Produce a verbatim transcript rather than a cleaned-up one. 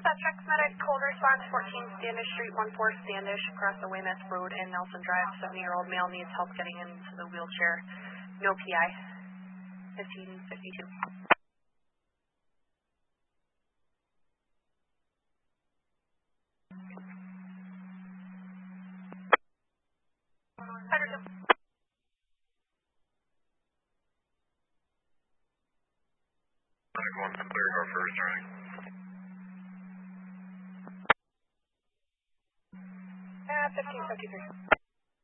Obstetrics medic, cold response, fourteen Standish Street, one four Standish, across the Weymouth Road in Nelson Drive. seventy-year-old male needs help getting into the wheelchair. No P I. fifteen fifty-two. Going to clear car first, running. Uh, fifteen fifty-three.